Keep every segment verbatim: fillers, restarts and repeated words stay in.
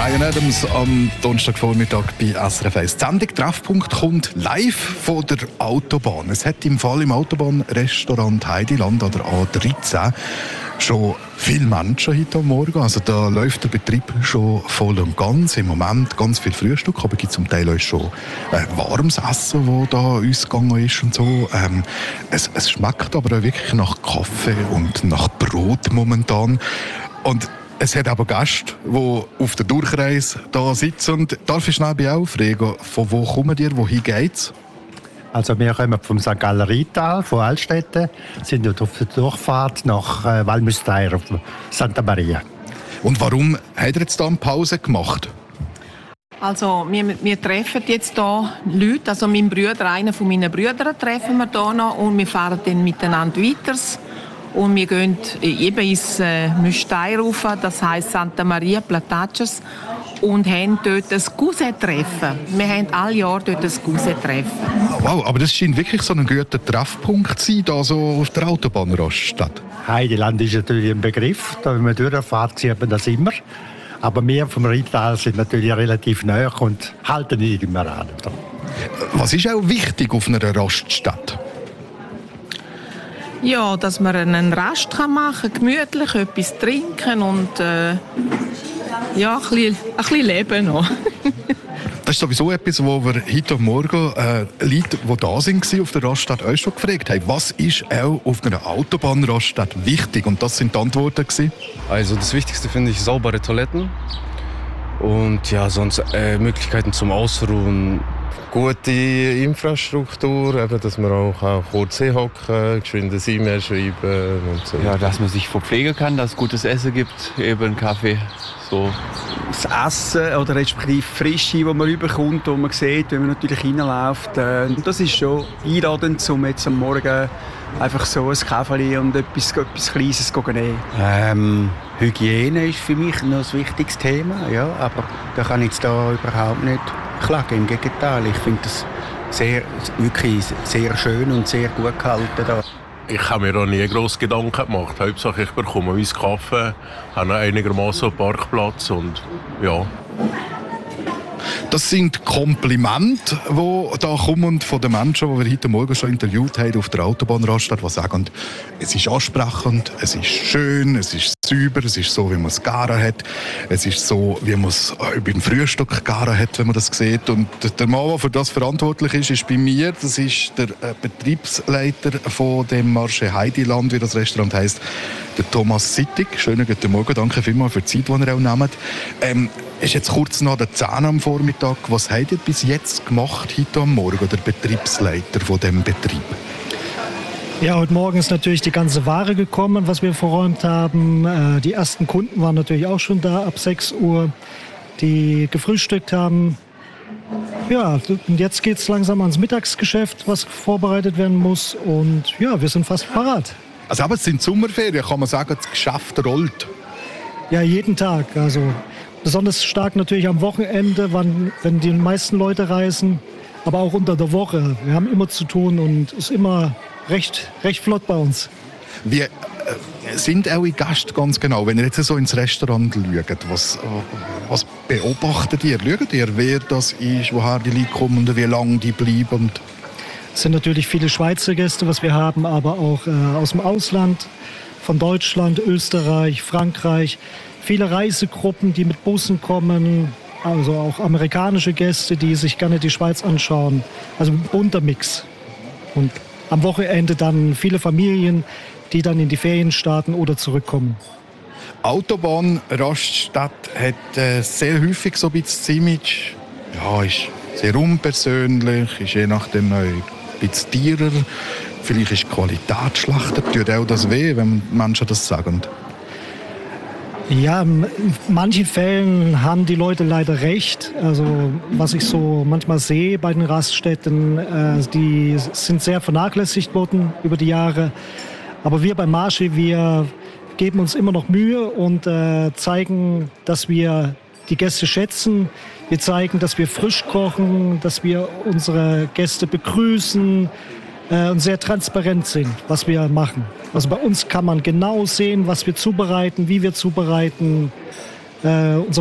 Bryan Adams am Donnerstagvormittag bei S R F eins. Die Sendung «Treffpunkt» kommt live von der Autobahn. Es hat im Fall im Autobahnrestaurant Heidiland an der A dreizehn schon viele Menschen heute Morgen. Also da läuft der Betrieb schon voll und ganz. Im Moment ganz viel Frühstück, aber es gibt zum Teil auch schon äh, warmes Essen, das da uns gegangen ist und so. Ähm, es, es schmeckt aber auch wirklich nach Kaffee und nach Brot momentan. Und es hat aber Gäste, die auf der Durchreise da sitzen. Darf ich schnell bei aufregen, von wo kommen ihr, wohin geht's? Also wir kommen vom Sankt Galler Rheintal, von Altstätten, sind auf der Durchfahrt nach äh, Valmüsteir, auf Santa Maria. Und warum hat ihr jetzt da eine Pause gemacht? Also wir, wir treffen jetzt hier Leute, also mein Bruder, einer von meinen Brüdern treffen wir hier noch und wir fahren dann miteinander weiter. Und wir gehen eben ins äh, Müsteir rauf, das heisst Santa Maria Plataces, und haben dort ein Cousin-Treffen. Wir haben alle Jahre dort ein Cousin-Treffen. Wow, aber das scheint wirklich so ein guter Treffpunkt zu sein, da so auf der Autobahnraststätte. Heidiland ist natürlich ein Begriff, da wenn man durchfährt, sieht man das immer. Aber wir vom Rheintal sind natürlich relativ nahe und halten nicht immer an. Was ist auch wichtig auf einer Raststätte? Ja, dass man einen Rast machen kann, gemütlich etwas trinken und äh, ja, ein bisschen, ein bisschen leben noch. Das ist sowieso etwas, wo wir heute Morgen äh, Leute, die da waren auf der Raststätte, euch schon gefragt haben. Was ist auch auf einer Autobahnraststätte wichtig? Und das sind die Antworten gewesen. Also das Wichtigste finde ich saubere Toiletten und ja, sonst äh, Möglichkeiten zum Ausruhen. Gute Infrastruktur, eben, dass man auch, auch kurz hinhocken, geschwindes E-Mail schreiben und so. Ja, dass man sich verpflegen kann, dass es gutes Essen gibt, eben Kaffee, so. Das Essen oder respektive Frische, das man überkommt, das man sieht, wenn man natürlich reinläuft. Äh, das ist schon einladend, um jetzt am Morgen einfach so ein Kaffee und etwas, etwas Kleines zu nehmen. Ähm, Hygiene ist für mich noch ein wichtiges Thema, ja, aber da kann ich jetzt da überhaupt nicht klagen. Im Gegenteil, ich finde das sehr, wirklich sehr schön und sehr gut gehalten da. Ich habe mir auch nie grosse Gedanken gemacht. Hauptsache ich bekomme meinen Kaffee, habe einigermaßen einen Parkplatz und ja. Das sind Komplimente, die da kommen von den Menschen, die wir heute Morgen schon interviewt haben auf der Autobahnraststätte, die sagen, es ist ansprechend, es ist schön, es ist sauber, es ist so, wie man es garen hat, es ist so, wie man es beim Frühstück garen hat, wenn man das sieht. Und der Mann, der für das verantwortlich ist, ist bei mir. Das ist der Betriebsleiter von dem Marché Heidiland, wie das Restaurant heisst, der Thomas Sittig. Schönen guten Morgen, danke vielmals für die Zeit, die ihr auch nehmt. Ähm, Es ist jetzt kurz nach der zehn am Vormittag. Was habt ihr bis jetzt gemacht, heute am Morgen, der Betriebsleiter von dem Betrieb? Ja, heute Morgen ist natürlich die ganze Ware gekommen, was wir verräumt haben. Die ersten Kunden waren natürlich auch schon da ab sechs Uhr, die gefrühstückt haben. Ja, und jetzt geht es langsam ans Mittagsgeschäft, was vorbereitet werden muss. Und ja, wir sind fast parat. Also, aber es sind Sommerferien, kann man sagen, das Geschäft rollt. Ja, jeden Tag. Also besonders stark natürlich am Wochenende, wann, wenn die meisten Leute reisen, aber auch unter der Woche. Wir haben immer zu tun und es ist immer recht, recht flott bei uns. Wie äh, sind eure Gäste ganz genau, wenn ihr jetzt so ins Restaurant schaut, was, was beobachtet ihr? Schaut ihr, wer das ist, woher die Leute kommen und wie lange die bleiben? Es sind natürlich viele Schweizer Gäste, was wir haben, aber auch äh, aus dem Ausland, von Deutschland, Österreich, Frankreich. Viele Reisegruppen, die mit Bussen kommen, also auch amerikanische Gäste, die sich gerne die Schweiz anschauen. Also ein bunter Mix. Und am Wochenende dann viele Familien, die dann in die Ferien starten oder zurückkommen. Autobahnraststätte hat äh, sehr häufig so ein bisschen das Image, ja, ist sehr unpersönlich, ist je nachdem ein bisschen teurer, vielleicht ist die Qualität schlechter. Tut auch das weh, wenn Menschen das sagen? Ja, in manchen Fällen haben die Leute leider recht. Also was ich so manchmal sehe bei den Raststätten, äh, die sind sehr vernachlässigt worden über die Jahre. Aber wir beim Marché, wir geben uns immer noch Mühe und äh, zeigen, dass wir die Gäste schätzen. Wir zeigen, dass wir frisch kochen, dass wir unsere Gäste begrüßen äh, und sehr transparent sind, was wir machen. Also bei uns kann man genau sehen, was wir zubereiten, wie wir zubereiten. Äh, unser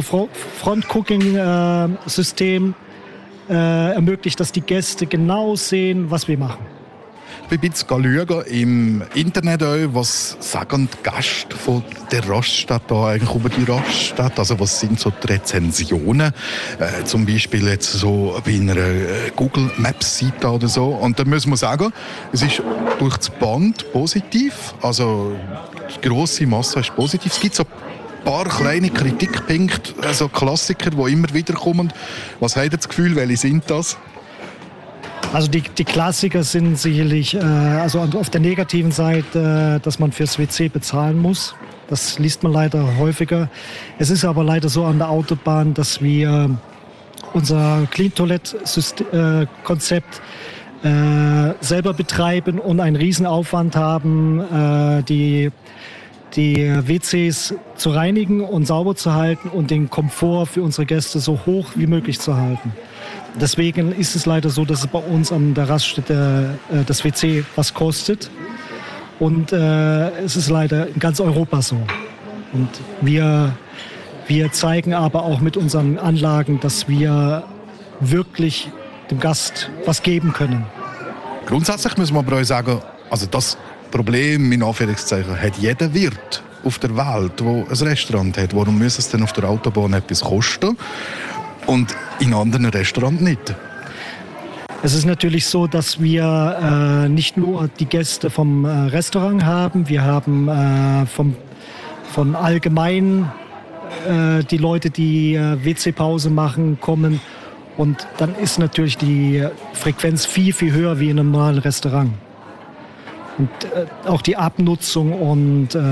Front-Cooking-System äh, ermöglicht, dass die Gäste genau sehen, was wir machen. Ich bin jetzt schauen im Internet, auch, was sagen die Gäste von der Raststätte da eigentlich über die Raststätte? Also was sind so die Rezensionen? Äh, zum Beispiel jetzt so bei einer äh, Google Maps Seite oder so. Und da muss man sagen, es ist durch das Band positiv. Also die grosse Masse ist positiv. Es gibt so ein paar kleine Kritikpunkte, also Klassiker, die immer wieder kommen. Was habt ihr das Gefühl, welche sind das? Also die, die Klassiker sind sicherlich, äh, also auf der negativen Seite, äh, dass man fürs W C bezahlen muss. Das liest man leider häufiger. Es ist aber leider so an der Autobahn, dass wir unser Clean-Toilet-Konzept äh, selber betreiben und einen Riesenaufwand haben, äh, die, die W Cs zu reinigen und sauber zu halten und den Komfort für unsere Gäste so hoch wie möglich zu halten. Deswegen ist es leider so, dass es bei uns an der Raststätte äh, das W C was kostet. Und äh, es ist leider in ganz Europa so. Und wir, wir zeigen aber auch mit unseren Anlagen, dass wir wirklich dem Gast was geben können. Grundsätzlich muss man aber auch sagen, also das Problem in Anführungszeichen hat jeder Wirt auf der Welt, der ein Restaurant hat. Warum muss es denn auf der Autobahn etwas kosten? Und in anderen Restaurants nicht. Es ist natürlich so, dass wir äh, nicht nur die Gäste vom äh, Restaurant haben, wir haben äh, vom, von allgemein äh, die Leute, die äh, W C-Pause machen, kommen. Und dann ist natürlich die Frequenz viel, viel höher wie in einem normalen Restaurant. Und äh, auch die Abnutzung und äh,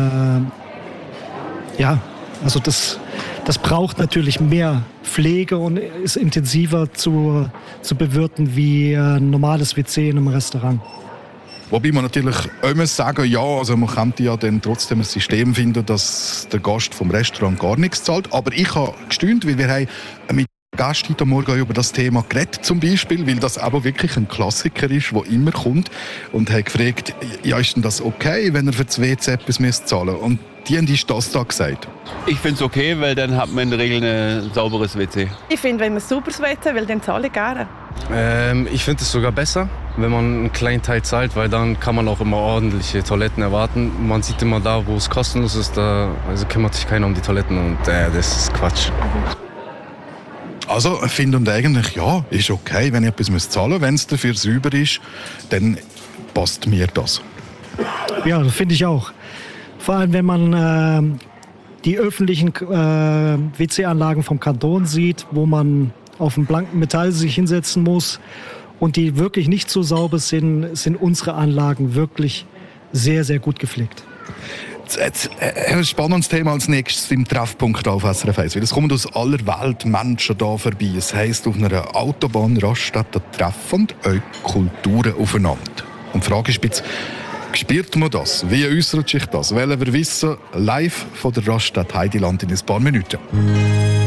ja, also das... Das braucht natürlich mehr Pflege und ist intensiver zu, zu bewirten wie ein normales W C in einem Restaurant. Wobei man natürlich auch muss sagen, ja, also man könnte ja dann trotzdem ein System finden, dass der Gast vom Restaurant gar nichts zahlt. Aber ich habe gestaunt, weil wir haben mit Gästen heute Morgen über das Thema geredet, zum Beispiel, weil das aber wirklich ein Klassiker ist, der immer kommt. Und haben gefragt, ja, ist denn das okay, wenn er für das W C etwas zahlen müsst? Und die haben das da gesagt. Ich finde es okay, weil dann hat man in der Regel ein sauberes W C. Ich finde, wenn man ein sauberes W C will, dann zahle ich gerne. Ähm, ich finde es sogar besser, wenn man einen kleinen Teil zahlt, weil dann kann man auch immer ordentliche Toiletten erwarten. Man sieht immer da, wo es kostenlos ist, da also kümmert sich keiner um die Toiletten und äh, das ist Quatsch. Also ich finde eigentlich, ja, ist okay, wenn ich etwas zahlen muss. Wenn es dafür sauber ist, dann passt mir das. Ja, das finde ich auch. Vor allem, wenn man äh, die öffentlichen äh, W C-Anlagen vom Kanton sieht, wo man auf dem blanken Metall sich hinsetzen muss und die wirklich nicht so sauber sind, sind unsere Anlagen wirklich sehr, sehr gut gepflegt. Jetzt, äh, ein spannendes Thema als nächstes im Treffpunkt auf S R F eins. Es kommen aus aller Welt Menschen hier vorbei. Es heisst, auf einer Autobahnraststätte treffen auch Kulturen aufeinander. Und die Frage ist jetzt, spürt man das? Wie äußert sich das? Wollen wir wissen, live von der Raststätte Heideland in ein paar Minuten.